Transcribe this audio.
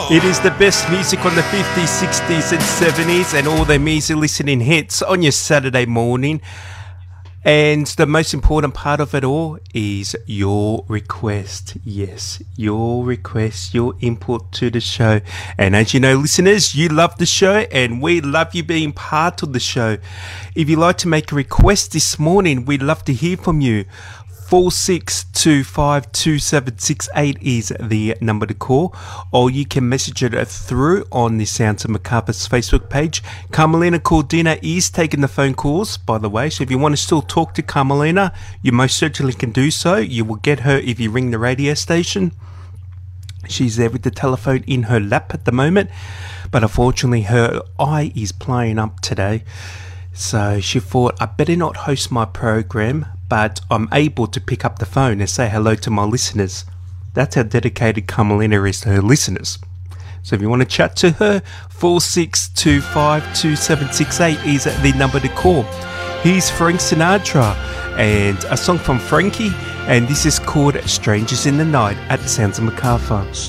It is the best music on the 50s, 60s and 70s and all the music listening hits on your Saturday morning. And the most important part of it all is your request. Yes, your request, your input to the show. And as you know, listeners, you love the show and we love you being part of the show. If you'd like to make a request this morning, we'd love to hear from you. 46252768 is the number to call, or you can message it through on the Sounds of Macarthur's Facebook page. Carmelina Cordina is taking the phone calls, by the way, so if you want to still talk to Carmelina, you most certainly can do so. You will get her if you ring the radio station. She's there with the telephone in her lap at the moment, but unfortunately her eye is playing up today, so she thought I better not host my program, but I'm able to pick up the phone and say hello to my listeners. That's how dedicated Carmelina is to her listeners. So if you want to chat to her, 46252768 is the number to call. Here's Frank Sinatra and a song from Frankie, and this is called Strangers in the Night at the Sounds of Macarthur.